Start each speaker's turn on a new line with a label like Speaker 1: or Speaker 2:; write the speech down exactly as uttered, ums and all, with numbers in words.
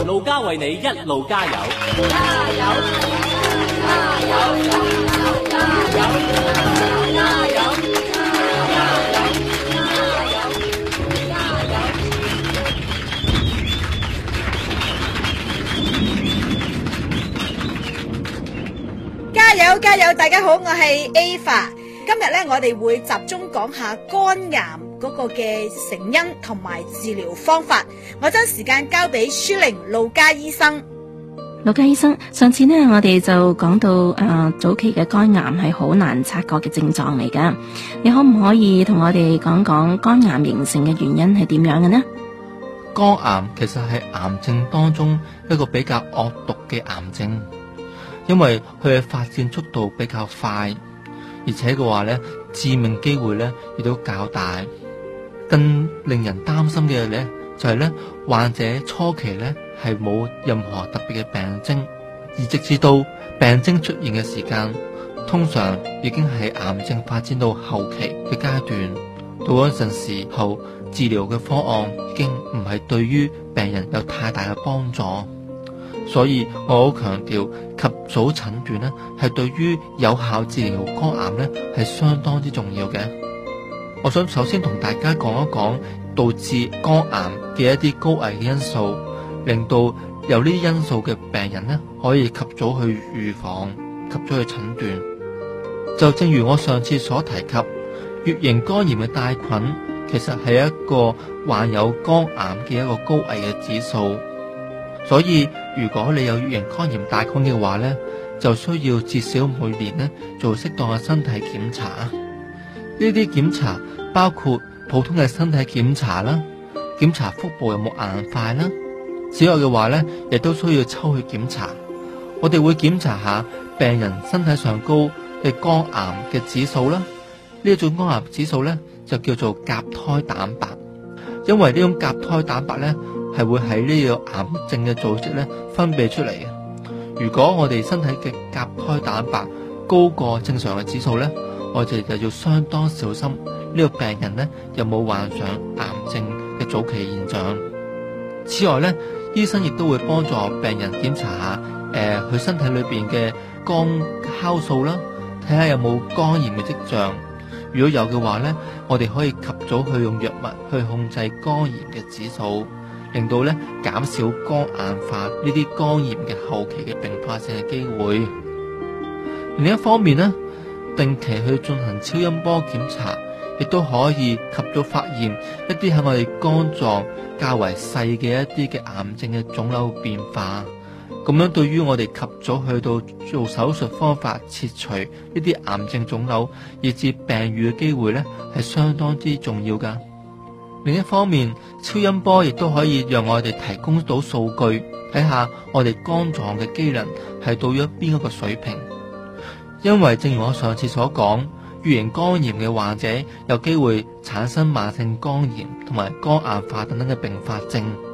Speaker 1: 路加為你一路加油，
Speaker 2: 加油！加油！加油！加油！加油！
Speaker 3: 加油加油！大家好，我係 Ava。今日咧，我哋會集中講下肝癌嗰個嘅成因同埋治療方法。我將時間交俾舒玲路加醫生。
Speaker 4: 路加醫生，上次呢，我哋就講到誒、呃、早期嘅肝癌係好難察覺嘅症狀嚟噶。你可唔可以同我哋講講肝癌形成嘅原因係點樣嘅呢？
Speaker 5: 肝癌其實係癌症當中一個比較惡毒嘅癌症，因為佢嘅發展速度比較快，而且嘅話咧，致命機會咧亦都較大。更令人擔心嘅咧就係咧，患者初期咧係冇任何特別嘅病徵，而直至到病徵出現嘅時間，通常已經係癌症發展到後期嘅階段。到嗰陣時候，治療嘅方案已經唔係對於病人有太大嘅幫助。所以我好強調，及早診斷咧係對於有效治療肝癌咧係相當之重要嘅。我想首先同大家講一講導致肝癌嘅一啲高危嘅因素，令到有呢啲因素嘅病人咧可以及早去預防、及早去診斷。就正如我上次所提及，乙型肝炎嘅帶菌其實係一個患有肝癌嘅一個高危嘅指數。所以如果你有乙型肝炎帶菌嘅話咧，就需要至少每年咧做適當嘅身體檢查。呢啲檢查包括普通嘅身體檢查啦，檢查腹部有冇硬塊啦。此外嘅話咧，亦都需要抽血檢查。我哋會檢查下病人身體上高嘅肝癌嘅指數啦。呢一種肝癌指數咧就叫做甲胎蛋白，因為呢種甲胎蛋白咧係會喺呢個癌症嘅組織咧分泌出嚟嘅。如果我哋身體嘅甲胎蛋白高過正常嘅指數咧，我哋就要相當小心呢個病人咧有冇患上癌症嘅早期現象。此外咧，醫生亦都會幫助病人檢查下誒佢、呃、身體裏邊嘅肝酵素啦，睇下有冇肝炎嘅跡象。如果有嘅話咧，我哋可以及早去用藥物去控制肝炎嘅指數，令到咧減少肝硬化呢啲肝炎嘅後期嘅併發性嘅機會。另一方面咧，定期去進行超音波檢查，亦都可以及早發現一啲喺我哋肝臟較為細嘅一啲嘅癌症嘅腫瘤變化。咁樣對於我哋及早去到做手術方法切除呢啲癌症腫瘤，以致病癒嘅機會咧係相當之重要噶。另一方面，超音波亦都可以讓我哋提供到數據，睇下我哋肝臟嘅機能係到咗邊一個水平。因為正如我上次所講，乙型肝炎嘅患者有機會產生慢性肝炎同埋肝硬化等等嘅併發症。